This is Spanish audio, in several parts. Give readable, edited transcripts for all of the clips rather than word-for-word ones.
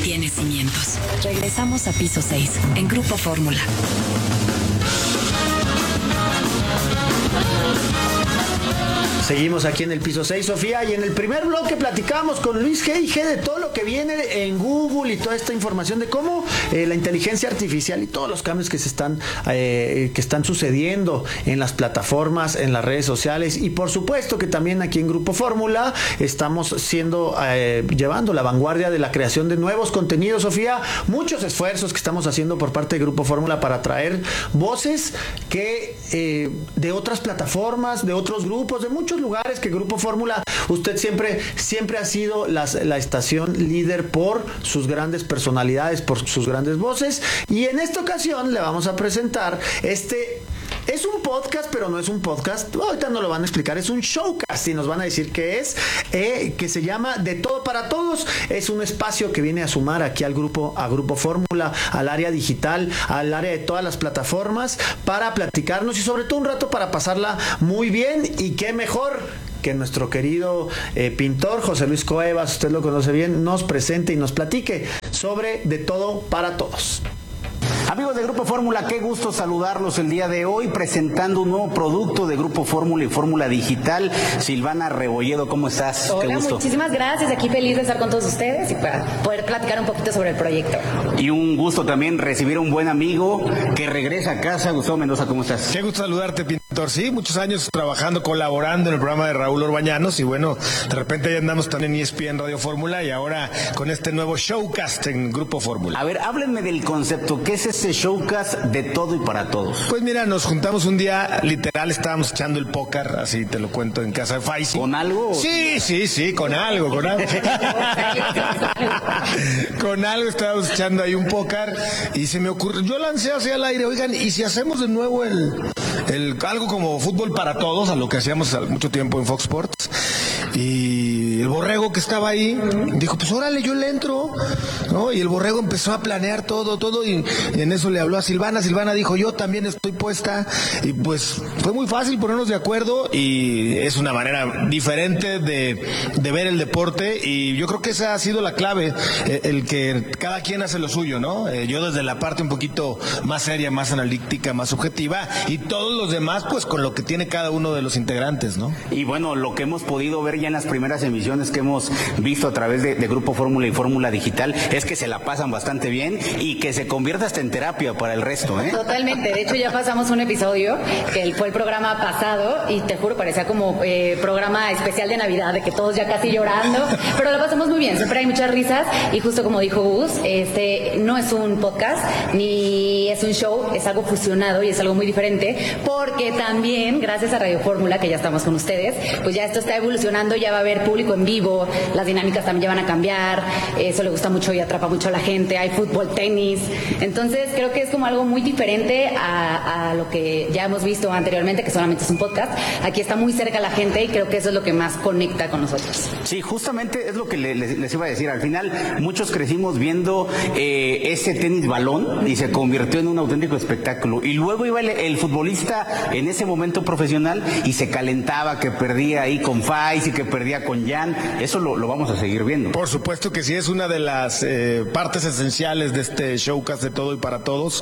tiene cimientos. Regresamos a Piso 6 en Grupo Fórmula. Seguimos aquí en el Piso 6, Sofía, y en el primer bloque platicamos con Luis G. de todo lo que viene en Google y toda esta información de cómo la inteligencia artificial y todos los cambios que están sucediendo en las plataformas, en las redes sociales, y por supuesto que también aquí en Grupo Fórmula estamos llevando la vanguardia de la creación de nuevos contenidos, Sofía. Muchos esfuerzos que estamos haciendo por parte de Grupo Fórmula para traer voces que de otras plataformas, de otros grupos, de muchos lugares, que Grupo Fórmula, usted siempre ha sido la estación líder por sus grandes personalidades, por sus grandes voces, y en esta ocasión le vamos a presentar es un podcast, pero no es un podcast. Ahorita no lo van a explicar. Es un showcast y nos van a decir qué es, que se llama De Todo para Todos. Es un espacio que viene a sumar aquí a Grupo Fórmula, al área digital, al área de todas las plataformas, para platicarnos y sobre todo un rato para pasarla muy bien. Y qué mejor que nuestro querido pintor José Luis Cuevas, usted lo conoce bien, nos presente y nos platique sobre De Todo para Todos. Amigos de Grupo Fórmula, qué gusto saludarlos el día de hoy presentando un nuevo producto de Grupo Fórmula y Fórmula Digital. Silvana Rebolledo, ¿cómo estás? Hola, muchísimas gracias. Aquí feliz de estar con todos ustedes y para poder platicar un poquito sobre el proyecto. Y un gusto también recibir a un buen amigo que regresa a casa. Gustavo Mendoza, ¿cómo estás? Qué gusto saludarte, pintor. Sí, muchos años trabajando, colaborando en el programa de Raúl Orbañanos y bueno, de repente ya andamos también en ESPN Radio Fórmula y ahora con este nuevo showcast en Grupo Fórmula. A ver, háblenme del concepto. ¿Qué es ese showcast de todo y para todos? Pues mira, nos juntamos un día, literal, estábamos echando el póker, así te lo cuento, en casa de Faisy. ¿Con algo? Sí, con algo. Con algo estábamos echando ahí un póker y se me ocurrió, yo lancé hacia el aire, oigan, ¿y si hacemos de nuevo algo como fútbol para todos, a lo que hacíamos hace mucho tiempo en Fox Sports? Y el borrego que estaba ahí dijo, pues órale, yo le entro, ¿no? Y el borrego empezó a planear todo y en eso le habló a Silvana. Silvana dijo, yo también estoy puesta, y pues fue muy fácil ponernos de acuerdo y es una manera diferente de ver el deporte y yo creo que esa ha sido la clave, el que cada quien hace lo suyo, ¿no? Yo desde la parte un poquito más seria, más analítica, más objetiva, y todos los demás pues con lo que tiene cada uno de los integrantes, ¿no? Y bueno, lo que hemos podido ver ya en las primeras emisiones que hemos visto a través de Grupo Fórmula y Fórmula Digital es que se la pasan bastante bien y que se convierte hasta en terapia para el resto, ¿eh? Totalmente. De hecho, ya pasamos un episodio que fue el programa pasado y te juro, parecía como programa especial de Navidad, de que todos ya casi llorando, pero lo pasamos muy bien. Siempre hay muchas risas y justo como dijo Gus, no es un podcast ni es un show, es algo fusionado y es algo muy diferente porque también, gracias a Radio Fórmula, que ya estamos con ustedes, pues ya esto está evolucionando, ya va a haber público en vivo, las dinámicas también ya van a cambiar, eso le gusta mucho y atrapa mucho a la gente, hay fútbol, tenis, entonces creo que es como algo muy diferente a lo que ya hemos visto anteriormente, que solamente es un podcast. Aquí está muy cerca la gente y creo que eso es lo que más conecta con nosotros. Sí, justamente es lo que les iba a decir. Al final, muchos crecimos viendo ese tenis balón y se convirtió en un auténtico espectáculo. Y luego iba el futbolista en ese momento profesional y se calentaba, que perdía ahí con Faiz y que perdía con Jan. Eso lo vamos a seguir viendo. Por supuesto que sí, es una de las partes esenciales de este showcast de todo y para todos,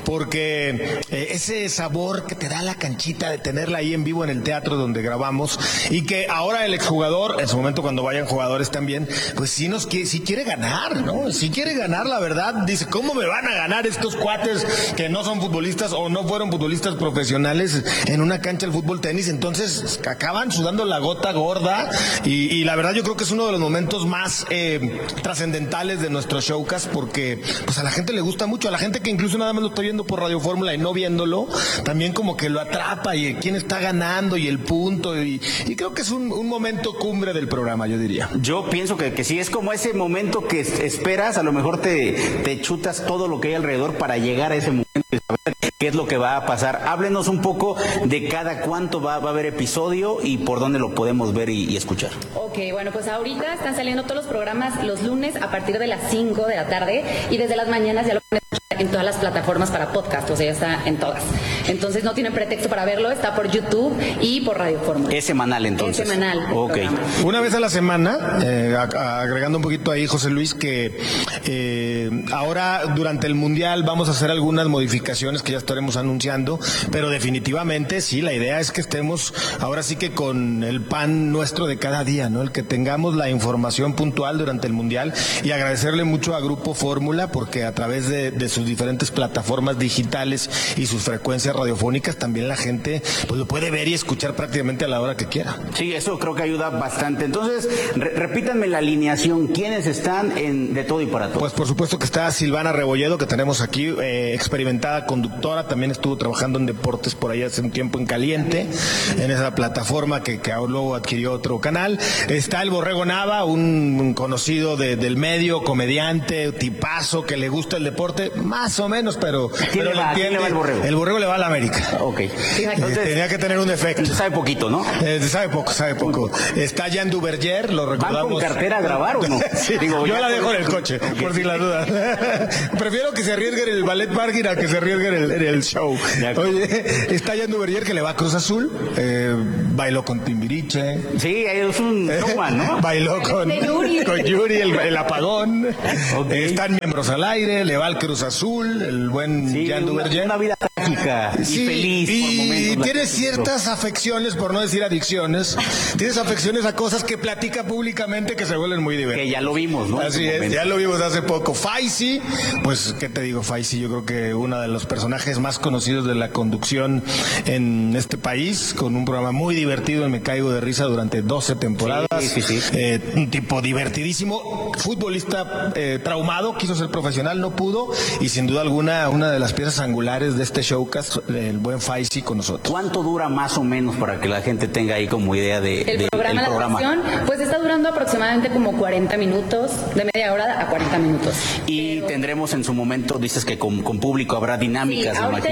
porque ese sabor que te da la canchita de tenerla ahí en vivo en el teatro donde grabamos, y que ahora el exjugador, en su momento cuando vayan jugadores también, pues sí quiere ganar, ¿no? Si quiere ganar, la verdad, dice, ¿cómo me van a ganar estos cuates que no son futbolistas o no fueron futbolistas profesionales en una cancha del fútbol tenis? Entonces acaban sudando la gota gorda y la verdad yo creo que es uno de los momentos más trascendentales de nuestro showcast, porque pues a la gente le gusta mucho, a la gente que incluso nada más lo está viendo por Radio Fórmula y no viéndolo, también como que lo atrapa y quién está ganando y el punto y creo que es un momento cumbre del programa, yo diría. Yo pienso que sí, es como ese momento que esperas, a lo mejor te chutas todo lo que hay alrededor para llegar a ese momento y saber qué es lo que va a pasar. Háblenos un poco de cada cuánto va a haber episodio y por dónde lo podemos ver y escuchar. Ok, bueno, pues ahorita están saliendo todos los programas los lunes a partir de las 5 de la tarde y desde las mañanas ya lo pueden escuchar en todas las plataformas para podcast, o sea, ya está en todas. Entonces no tienen pretexto para verlo, está por YouTube y por Radio Fórmula. Es semanal entonces. Es semanal. Ok. Una vez a la semana, agregando un poquito ahí, José Luis, que ahora durante el Mundial vamos a hacer algunas modificaciones que ya estaremos anunciando, pero definitivamente sí, la idea es que estemos ahora sí que con el pan nuestro de cada día, ¿no? El que tengamos la información puntual durante el Mundial, y agradecerle mucho a Grupo Fórmula porque a través de sus diferentes plataformas digitales y sus frecuencias radiofónicas también la gente pues lo puede ver y escuchar prácticamente a la hora que quiera. Sí, eso creo que ayuda bastante. Entonces, repítanme la alineación. ¿Quiénes están en De Todo y Para Todos? Pues por supuesto que está Silvana Rebolledo, que tenemos aquí, experimentada conductora, también estuvo trabajando en deportes por ahí hace un tiempo en Caliente, en esa plataforma que luego adquirió otro canal. Está el Borrego Nava, un conocido del medio, comediante, tipazo, que le gusta el deporte, más o menos, pero lo entiende. ¿Quién le va el Borrego? El Borrego le va a la América. Ok. Entonces, tenía que tener un efecto. Sabe poquito, ¿no? Sabe poco. Está Jan Duverger, lo recordamos. ¿Van con cartera a grabar o no? Sí, Digo, yo la dejo en el coche, por si la duda. Prefiero que se arriesgue en el ballet parking a que se arriesgue en el show. Oye, está Jan Duverger, que le va a Cruz Azul, bailó con Timbiriche. Sí, es un showman, ¿no? Bailó con Yuri, el apagón. Okay. Están miembros al aire, le va al Cruz Azul, el buen Jan Duverger. Una vida trágica y feliz por momentos. Y tiene ciertas afecciones, por no decir adicciones, tienes afecciones a cosas que platica públicamente que se vuelven muy divertidas. Que ya lo vimos, ¿no? Así es, ya lo vimos hace poco. Faisy, pues, ¿qué te digo? Faisy, yo creo que uno de los personajes más conocidos de la conducción en este país, con un programa muy divertido en Me Caigo de Risa durante 12 temporadas. Sí. Un tipo divertidísimo, futbolista traumado, quiso ser profesional, no pudo, y sin duda alguna, una de las piezas angulares de este showcast, el buen Faisy con nosotros. ¿Cuánto dura más o menos para que la gente tenga ahí como idea el programa? Pues está durando aproximadamente como 40 minutos, de media hora a 40 minutos. Y tendremos en su momento, dices que con público habrá dinámicas. Sí, ahorita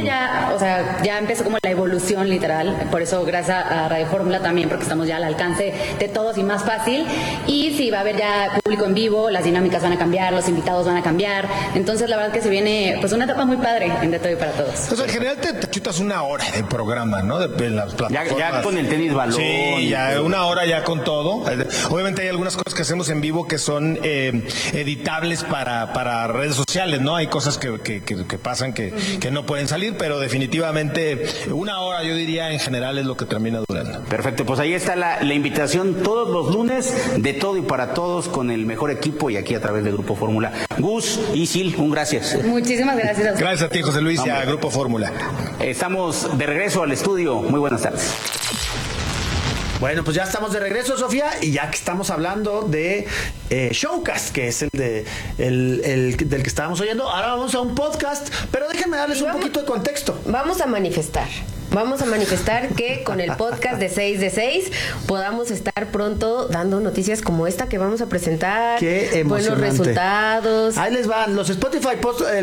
ya empezó como la evolución literal, por eso gracias a Radio Fórmula también, porque estamos ya al alcance de todos y más fácil. Y sí, va a haber ya público en vivo, las dinámicas van a cambiar, los invitados van a cambiar. Entonces la verdad que se viene pues una etapa muy padre en De Todo y Para Todos. Entonces en general te chutas una hora de programa, ¿no? De las plataformas. Ya con el tenis balón. Sí, ya una hora ya con todo. Obviamente hay algunas cosas que hacemos en vivo que son editables para redes sociales, ¿no? Hay cosas que pasan que no pueden salir, pero definitivamente una hora, yo diría, en general es lo que termina durando. Perfecto, pues ahí está la invitación todos los lunes, De Todo y Para Todos, con el mejor equipo y aquí a través de Grupo Fórmula. Gus y Sil, un gracias. Muchísimas gracias. Gracias a ti, José Luis, y a Grupo Fórmula. Estamos de regreso al estudio. Muy buenas tardes. Bueno, pues ya estamos de regreso, Sofía, y ya que estamos hablando de Showcast, que es el del que estábamos oyendo, ahora vamos a un podcast, pero déjenme darles un poquito de contexto. Vamos a manifestar que con el podcast de 6 de 6 podamos estar pronto dando noticias como esta que vamos a presentar. Qué emocionante. Buenos resultados. Ahí les van. Los Spotify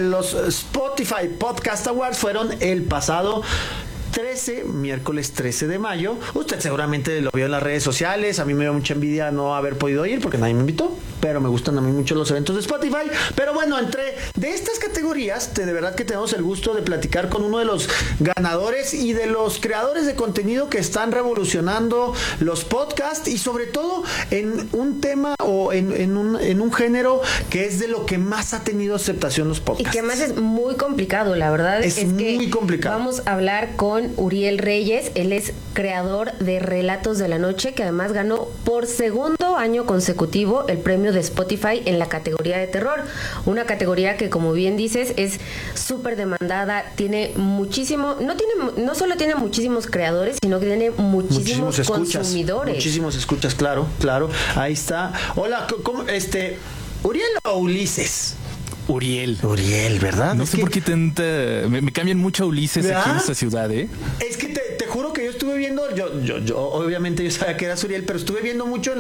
Podcast Awards fueron el pasado miércoles 13 de mayo. Usted seguramente lo vio en las redes sociales. A mí me dio mucha envidia no haber podido ir porque nadie me invitó, pero me gustan a mí mucho los eventos de Spotify. Pero bueno, de estas categorías, de verdad que tenemos el gusto de platicar con uno de los ganadores y de los creadores de contenido que están revolucionando los podcasts, y sobre todo en un tema o en un género que es de lo que más ha tenido aceptación los podcasts. Y que además es muy complicado, la verdad. Es muy complicado. Vamos a hablar con Uriel Reyes. Él es creador de Relatos de la Noche, que además ganó por segundo año consecutivo el premio de Spotify en la categoría de terror. Una categoría que, como bien dices, es súper demandada, tiene muchísimo, no solo tiene muchísimos creadores, sino que tiene muchísimos consumidores. Muchísimos escuchas, claro. Ahí está. Hola, ¿cómo, Uriel o Ulises? Uriel, ¿verdad? No sé por qué me cambian mucho a Ulises, ¿verdad? Aquí en esta ciudad, ¿eh? Es que te juro que yo estuve viendo, yo obviamente yo sabía que eras Uriel, pero estuve viendo mucho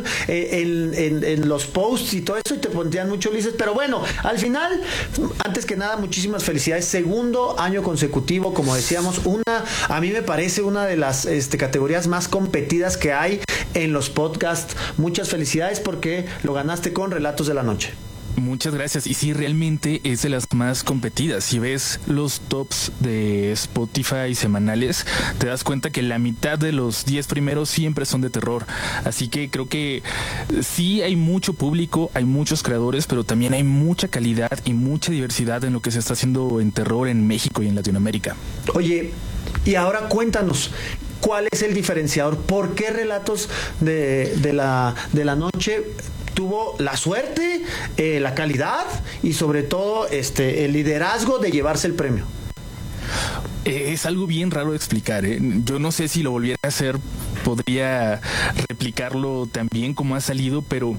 en los posts y todo eso, y te ponían mucho Ulises. Pero bueno, al final, antes que nada, muchísimas felicidades. Segundo año consecutivo, como decíamos, a mí me parece una de las categorías más competidas que hay en los podcasts. Muchas felicidades porque lo ganaste con Relatos de la Noche. Muchas gracias. Y sí, realmente es de las más competidas. Si ves los tops de Spotify semanales, te das cuenta que la mitad de los 10 primeros siempre son de terror. Así que creo que sí hay mucho público, hay muchos creadores, pero también hay mucha calidad y mucha diversidad en lo que se está haciendo en terror en México y en Latinoamérica. Oye, y ahora cuéntanos, ¿cuál es el diferenciador? ¿Por qué Relatos de la Noche tuvo la suerte, la calidad y sobre todo el liderazgo de llevarse el premio? Es algo bien raro de explicar, ¿eh? Yo no sé si lo volviera a hacer, podría replicarlo tan bien como ha salido, pero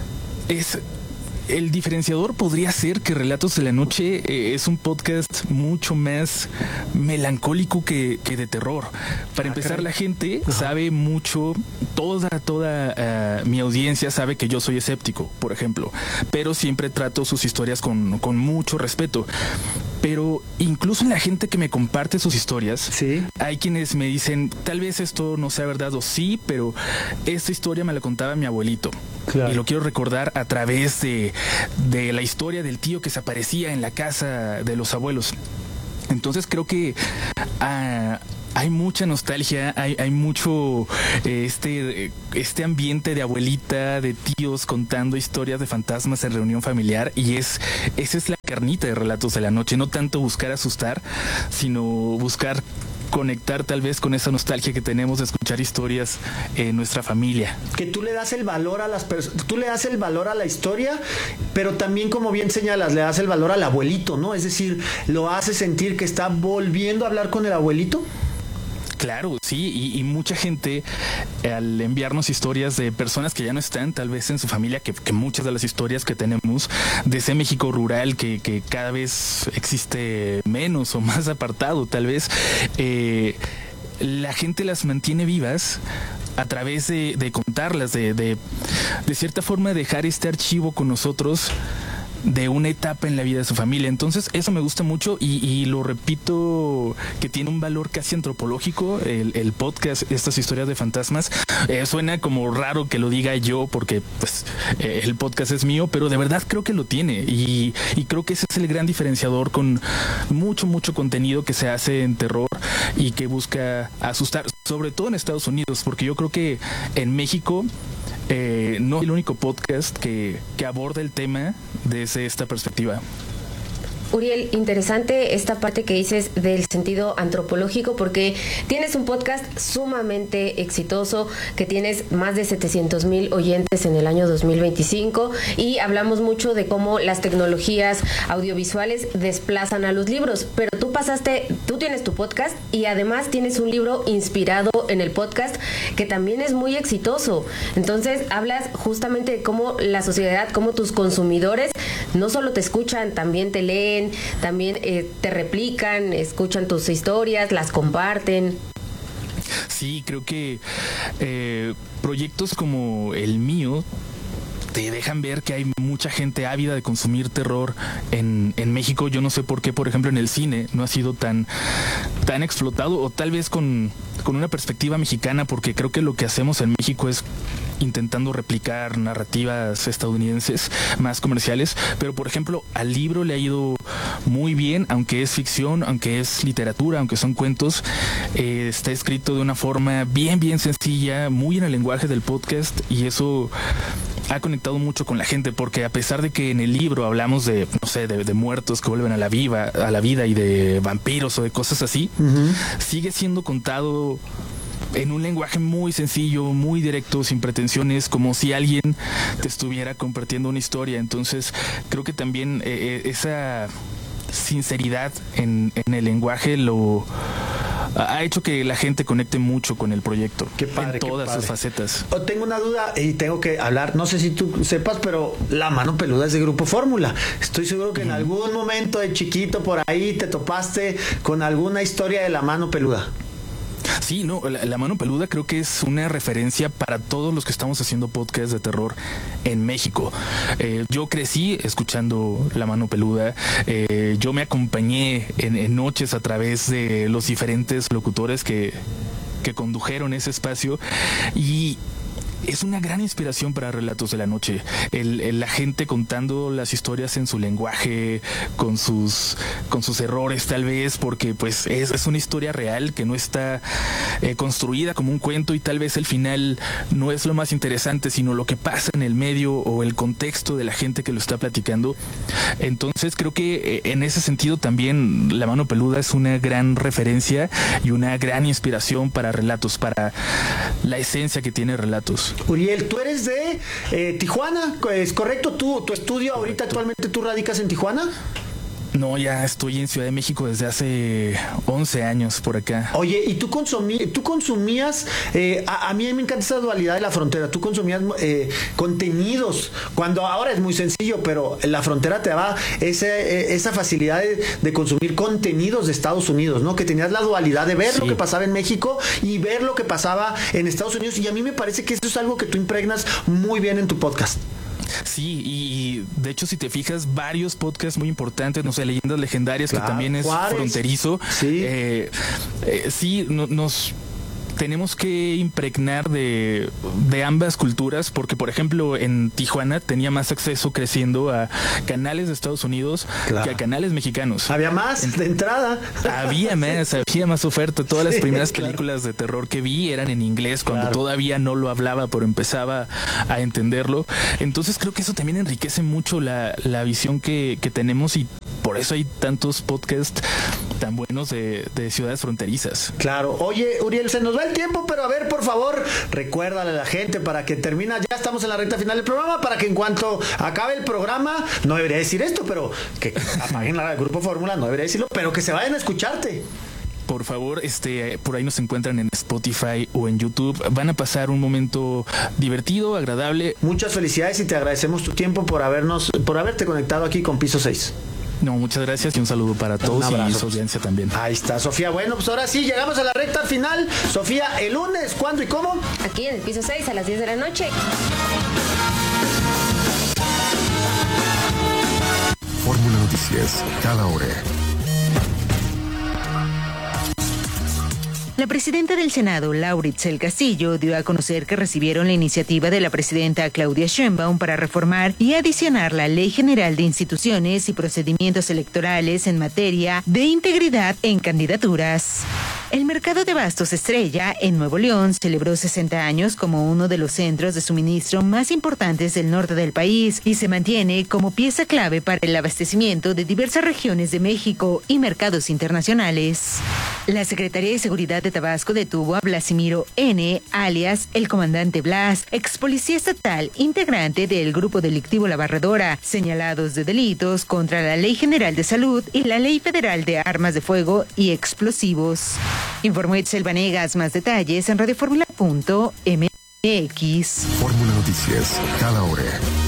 el diferenciador podría ser que Relatos de la Noche es un podcast mucho más melancólico que de terror. Para empezar, la gente sabe mucho, toda mi audiencia sabe que yo soy escéptico, por ejemplo, pero siempre trato sus historias con mucho respeto. Pero incluso en la gente que me comparte sus historias, ¿sí? Hay quienes me dicen, tal vez esto no sea verdad o sí, pero esta historia me la contaba mi abuelito. Claro. Y lo quiero recordar a través de la historia del tío que se aparecía en la casa de los abuelos. Entonces creo que hay mucha nostalgia, hay mucho este ambiente de abuelita, de tíos contando historias de fantasmas en reunión familiar, y esa es la carnita de Relatos de la Noche. No tanto buscar asustar, sino buscar conectar tal vez con esa nostalgia que tenemos de escuchar historias en nuestra familia. Que tú le das el valor a las personas, tú le das el valor a la historia, pero también, como bien señalas, le das el valor al abuelito, ¿no? Es decir, lo hace sentir que está volviendo a hablar con el abuelito. Claro, sí, y mucha gente al enviarnos historias de personas que ya no están tal vez en su familia, que muchas de las historias que tenemos de ese México rural que cada vez existe menos o más apartado tal vez, la gente las mantiene vivas a través de contarlas, de cierta forma dejar este archivo con nosotros de una etapa en la vida de su familia. Entonces eso me gusta mucho y lo repito, que tiene un valor casi antropológico el podcast, estas historias de fantasmas. Suena como raro que lo diga yo porque pues el podcast es mío, pero de verdad creo que lo tiene y creo que ese es el gran diferenciador, con mucho contenido que se hace en terror y que busca asustar, sobre todo en Estados Unidos, porque yo creo que en México no es el único podcast que aborda el tema desde esta perspectiva. Uriel, interesante esta parte que dices del sentido antropológico, porque tienes un podcast sumamente exitoso, que tienes más de 700,000 oyentes en el año 2025, y hablamos mucho de cómo las tecnologías audiovisuales desplazan a los libros, pero tú tienes tu podcast y además tienes un libro inspirado en el podcast que también es muy exitoso. Entonces hablas justamente de cómo la sociedad, cómo tus consumidores no solo te escuchan, también te leen, también te replican, escuchan tus historias, las comparten. Sí, creo que proyectos como el mío te dejan ver que hay mucha gente ávida de consumir terror en México. Yo no sé por qué, por ejemplo, en el cine no ha sido tan explotado, o tal vez con una perspectiva mexicana, porque creo que lo que hacemos en México es intentando replicar narrativas estadounidenses más comerciales, pero por ejemplo al libro le ha ido muy bien, aunque es ficción, aunque es literatura, aunque son cuentos, está escrito de una forma bien sencilla, muy en el lenguaje del podcast, y eso ha conectado mucho con la gente, porque a pesar de que en el libro hablamos de, no sé, de muertos que vuelven a la vida y de vampiros o de cosas así, sigue siendo contado en un lenguaje muy sencillo, muy directo, sin pretensiones, como si alguien te estuviera compartiendo una historia. Entonces creo que también esa sinceridad en el lenguaje ha hecho que la gente conecte mucho con el proyecto. Qué padre, en todas sus facetas. Tengo una duda y tengo que hablar, no sé si tú sepas, pero La Mano Peluda es de Grupo Fórmula. Estoy seguro que en algún momento de chiquito por ahí te topaste con alguna historia de La Mano Peluda. Sí, no, la Mano Peluda creo que es una referencia para todos los que estamos haciendo podcasts de terror en México. Yo crecí escuchando La Mano Peluda, yo me acompañé en noches a través de los diferentes locutores que condujeron ese espacio, y es una gran inspiración para Relatos de la Noche. La gente contando las historias en su lenguaje, con sus errores tal vez, porque pues es una historia real que no está construida como un cuento, y tal vez el final no es lo más interesante, sino lo que pasa en el medio o el contexto de la gente que lo está platicando. Entonces creo que en ese sentido también La Mano Peluda es una gran referencia y una gran inspiración para Relatos, para la esencia que tiene Relatos. Uriel, tú eres de Tijuana, ¿es correcto? ¿Tu estudio ahorita actualmente tú radicas en Tijuana? No, ya estoy en Ciudad de México desde hace 11 años por acá. Oye, ¿y tú consumías, a mí me encanta esa dualidad de la frontera, tú consumías contenidos, cuando ahora es muy sencillo, pero la frontera te daba esa facilidad de consumir contenidos de Estados Unidos, ¿no? Que tenías la dualidad de ver lo que pasaba en México y ver lo que pasaba en Estados Unidos, y a mí me parece que eso es algo que tú impregnas muy bien en tu podcast. Sí, y de hecho si te fijas, varios podcasts muy importantes, no sé, Leyendas Legendarias, claro, que también es Juárez, fronterizo, sí, nos tenemos que impregnar de ambas culturas, porque por ejemplo en Tijuana tenía más acceso creciendo a canales de Estados Unidos que a canales mexicanos. Había más de entrada. Había más oferta. Todas las primeras películas de terror que vi eran en inglés, cuando todavía no lo hablaba, pero empezaba a entenderlo. Entonces creo que eso también enriquece mucho la visión que tenemos, y por eso hay tantos podcasts tan buenos de ciudades fronterizas. Claro. Oye, Uriel, se nos va el tiempo, pero a ver, por favor, recuérdale a la gente para que termina, ya estamos en la recta final del programa, para que en cuanto acabe el programa, no debería decir esto, pero que apaguen el Grupo Fórmula, no debería decirlo, pero que se vayan a escucharte. Por favor, por ahí nos encuentran en Spotify o en YouTube. Van a pasar un momento divertido, agradable. Muchas felicidades y te agradecemos tu tiempo por haberte conectado aquí con Piso 6. No, muchas gracias y un saludo para todos y su audiencia también. Ahí está, Sofía. Bueno, pues ahora sí, llegamos a la recta final. Sofía, ¿el lunes cuándo y cómo? Aquí en el Piso 6 a las 10 de la noche. Fórmula Noticias, cada hora. La presidenta del Senado, Laura Itzel Castillo, dio a conocer que recibieron la iniciativa de la presidenta Claudia Sheinbaum para reformar y adicionar la Ley General de Instituciones y Procedimientos Electorales en materia de integridad en candidaturas. El mercado de abastos Estrella, en Nuevo León, celebró 60 años como uno de los centros de suministro más importantes del norte del país y se mantiene como pieza clave para el abastecimiento de diversas regiones de México y mercados internacionales. La Secretaría de Seguridad de Tabasco detuvo a Blasimiro N., alias el comandante Blas, ex policía estatal, integrante del grupo delictivo La Barredora, señalados de delitos contra la Ley General de Salud y la Ley Federal de Armas de Fuego y Explosivos. Informó Itzel Vanegas. Más detalles en radioformula.mx. Fórmula Noticias, cada hora.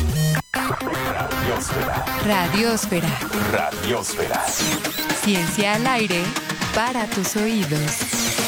Radiosfera. Radiosfera. Ciencia al aire para tus oídos.